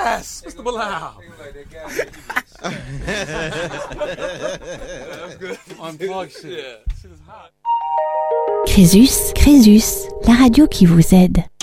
Yes, Mr. Bilal. Unplug shit. Yeah, shit is hot. Crésus, la radio qui vous aide.